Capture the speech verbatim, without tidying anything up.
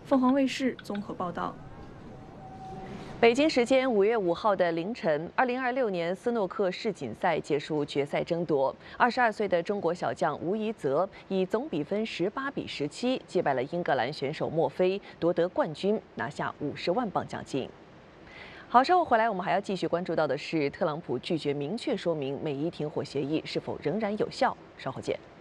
凤凰卫视综合报道。 北京时间五月五号的凌晨，二零二六年斯诺克世锦赛结束决赛争夺。二十二岁的中国小将吴怡泽以总比分十八比十七击败了英格兰选手墨菲，夺得冠军，拿下五十万镑奖金。好，稍后回来，我们还要继续关注到的是，特朗普拒绝明确说明美伊停火协议是否仍然有效。稍后见。